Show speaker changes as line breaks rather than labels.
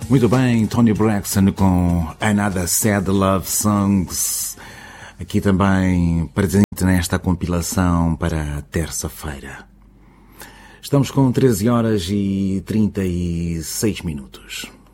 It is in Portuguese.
Muito bem, Toni Braxton com Another Sad Love Songs, aqui também presente nesta compilação para terça-feira. Estamos com 13 horas e 36 minutos.